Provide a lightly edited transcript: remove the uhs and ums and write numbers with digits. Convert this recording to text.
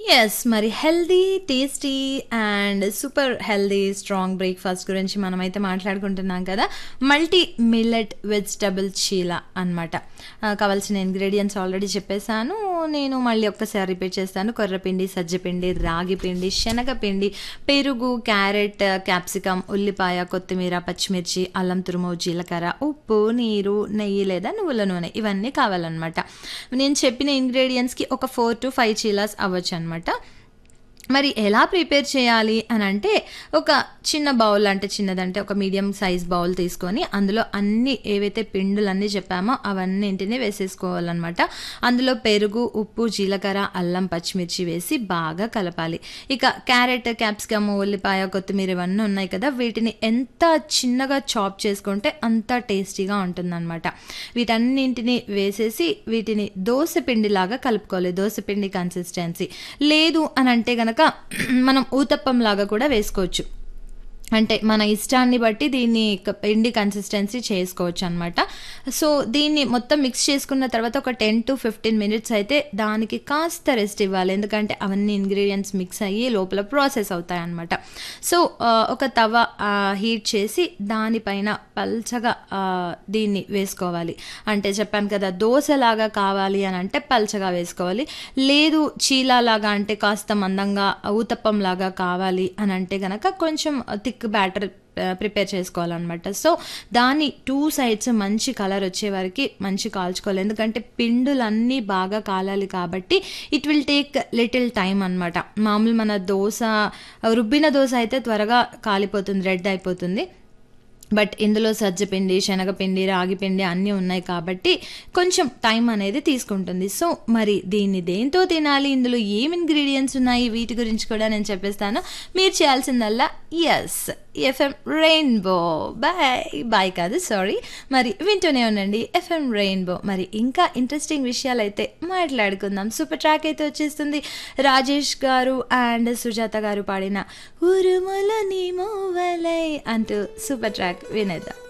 Yes. మరి healthy, tasty and super healthy strong breakfast గురించి మనమైతే మాట్లాడుకుంటున్నాం కదా! మల్టీ మిల్లెట్ వెజిటబుల్ చీలా అనమాట. కావాల్సిన ఇంగ్రీడియెంట్స్ ఆల్రెడీ చెప్పేసాను. నేను మళ్ళీ ఒక్కసారి రిపీట్ చేస్తాను. కొర్రపిండి, సజ్జపిండి, రాగిపిండి, శనగపిండి, పెరుగు, క్యారెట్, క్యాప్సికమ్, ఉల్లిపాయ, కొత్తిమీర, పచ్చిమిర్చి, అల్లం తురుము, జీలకర్ర, ఉప్పు, నీరు, నెయ్యి లేదా నువ్వుల నూనె ఇవన్నీ కావాలనమాట. నేను చెప్పిన ఇంగ్రీడియెంట్స్‌కి ఒక 4-5 చీలాస్ అవ్వచ్చనమాట. మరి ఎలా ప్రిపేర్ చేయాలి అనంటే, ఒక చిన్న బౌల్ అంటే చిన్నదంటే ఒక మీడియం సైజ్ బౌల్ తీసుకొని, అందులో అన్నీ ఏవైతే పిండులన్నీ చెప్పామో అవన్నింటిని వేసేసుకోవాలనమాట. అందులో పెరుగు, ఉప్పు, జీలకర్ర, అల్లం, పచ్చిమిర్చి వేసి బాగా కలపాలి. ఇక క్యారెట్, క్యాప్సికమ్, ఉల్లిపాయ, కొత్తిమీర ఇవన్నీ ఉన్నాయి కదా! వీటిని ఎంత చిన్నగా చాప్ చేసుకుంటే అంత టేస్టీగా ఉంటుందనమాట. వీటన్నింటిని వేసేసి వీటిని దోస పిండిలాగా కలుపుకోవాలి. దోస పిండి కన్సిస్టెన్సీ. లేదు అనంటే గనక మనం ఊతప్పం లాగా కూడా వేసుకోవచ్చు. అంటే మన ఇష్టాన్ని బట్టి దీన్ని పిండి కన్సిస్టెన్సీ చేసుకోవచ్చనమాట. సో, దీన్ని మొత్తం మిక్స్ చేసుకున్న తర్వాత ఒక 10-15 మినిట్స్ అయితే దానికి కాస్త రెస్ట్ ఇవ్వాలి. ఎందుకంటే అవన్నీ ఇంగ్రీడియెంట్స్ మిక్స్ అయ్యి లోపల ప్రాసెస్ అవుతాయన్నమాట. సో, ఒక తవ హీట్ చేసి దానిపైన పల్చగా దీన్ని వేసుకోవాలి. అంటే చెప్పాను కదా! దోసలాగా కావాలి అనంటే పల్చగా వేసుకోవాలి. లేదు చీలాలాగా అంటే కాస్త మందంగా ఊతప్పంలాగా కావాలి అనంటే గనక కొంచెం థిక్ బ్యాటర్ ప్రిపేర్ చేసుకోవాలన్నమాట. సో, దాన్ని 2 సైడ్స్ మంచి కలర్ వచ్చే వరకు మంచి కాల్చుకోవాలి. ఎందుకంటే పిండులన్నీ బాగా కాలాలి కాబట్టి it will take little time అనమాట. మామూలు మన దోస రుబ్బిన దోస అయితే త్వరగా కాలిపోతుంది, రెడ్ అయిపోతుంది. బట్ ఇందులో సజ్జపిండి, శనగపిండి, రాగిపిండి అన్నీ ఉన్నాయి కాబట్టి కొంచెం టైం అనేది తీసుకుంటుంది. సో, మరి దీన్ని దేంతో తినాలి, ఇందులో ఏం ఇంగ్రీడియెంట్స్ ఉన్నాయి, వీటి గురించి కూడా నేను చెప్పేస్తాను. మీరు చేయాల్సిందల్లా ఎఫ్ఎం రెయిన్బో బాయ్ కాదు సారీ, మరి వింటూనే ఉండండి ఎఫ్ఎం రెయిన్బో. మరి ఇంకా ఇంట్రెస్టింగ్ విషయాలు అయితే మాట్లాడుకుందాం. సూపర్ ట్రాక్ అయితే వచ్చేస్తుంది. రాజేష్ గారు అండ్ సుజాత గారు పాడిన ఉరుముల నీ మూవలై అంటూ సూపర్ ట్రాక్ వినేద్దాం.